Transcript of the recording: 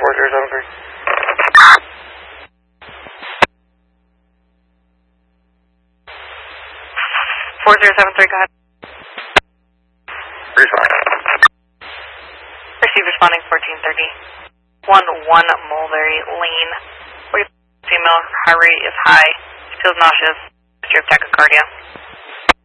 4073. 4073, go ahead. Respond. Receive responding 1430. 11 Mulberry Lane. Female, heart rate is high. Feels nauseous. History of tachycardia.